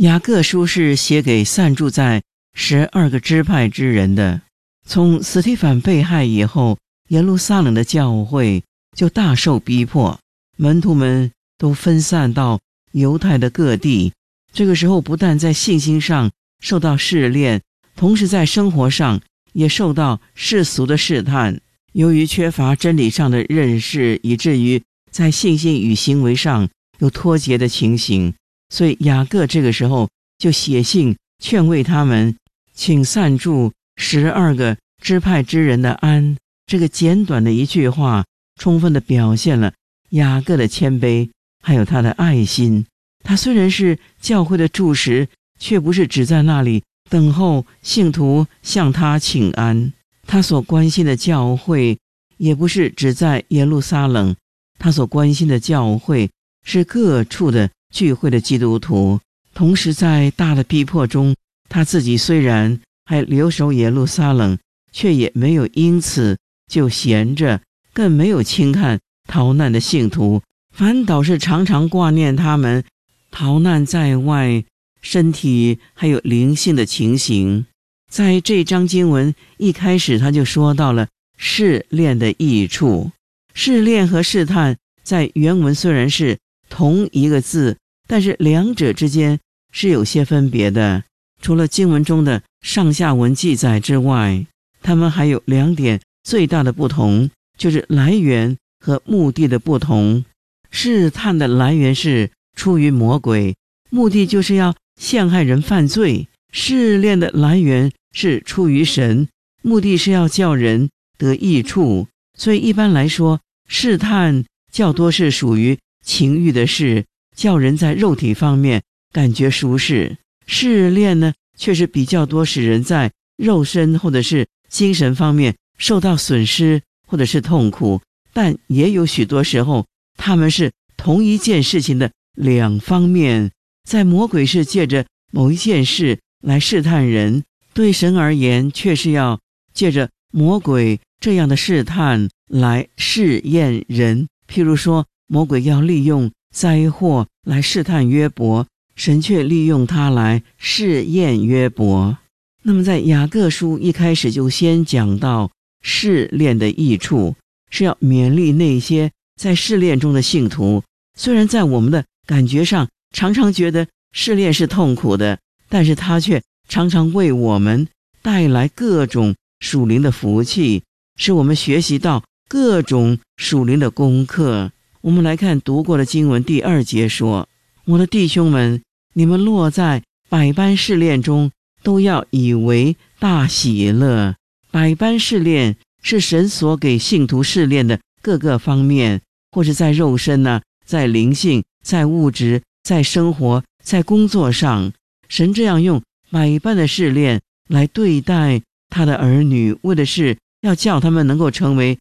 雅各书是写给散住在12个支派之人的。从司提反被害以后，耶路撒冷的教会就大受逼迫，门徒们都分散到犹太的各地。这个时候不但在信心上受到试炼，同时在生活上也受到世俗的试探。由于缺乏真理上的认识，以至于在信心与行为上有脱节的情形，所以雅各这个时候就写信劝慰他们，请散住12个支派之人的安。这个简短的一句话充分地表现了雅各的谦卑还有他的爱心。他虽然是教会的柱石，却不是只在那里等候信徒向他请安。他所关心的教会也不是只在耶路撒冷，他所关心的教会是各处的聚会的基督徒。同时在大的逼迫中，他自己虽然还留守耶路撒冷，却也没有因此就闲着，更没有轻看逃难的信徒，反倒是常常挂念他们逃难在外身体还有灵性的情形。在这章经文一开始，他就说到了试炼的益处。试炼和试探在原文虽然是同一个字，但是两者之间是有些分别的。除了经文中的上下文记载之外，他们还有2点最大的不同，就是来源和目的的不同。试探的来源是出于魔鬼，目的就是要陷害人犯罪；试炼的来源是出于神，目的是要叫人得益处。所以一般来说，试探较多是属于情欲的事，叫人在肉体方面感觉舒适；试炼呢，却是比较多使人在肉身或者是精神方面受到损失或者是痛苦。但也有许多时候，他们是同一件事情的2方面。在魔鬼是借着某一件事来试探人，对神而言却是要借着魔鬼这样的试探来试验人。譬如说，魔鬼要利用灾祸来试探约伯，神却利用他来试验约伯。那么在雅各书一开始就先讲到试炼的益处，是要勉励那些在试炼中的信徒。虽然在我们的感觉上常常觉得试炼是痛苦的，但是他却常常为我们带来各种属灵的福气，使我们学习到各种属灵的功课。我们来看读过的经文第2节说，我的弟兄们，你们落在百般试炼中，都要以为大喜乐。百般试炼是神所给信徒试炼的各个方面，或是在肉身啊，在灵性，在物质，在生活，在工作上。神这样用百般的试炼来对待他的儿女，为的是要叫他们能够成为